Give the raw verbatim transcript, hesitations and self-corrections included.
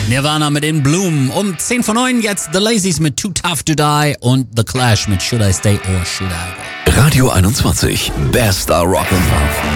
Nirvana mit In Bloom. Um zehn vor neun jetzt The Lazies mit Too Tough to Die und The Clash mit Should I Stay or Should I Go. Radio einundzwanzig, Bester Rock'n'Roll.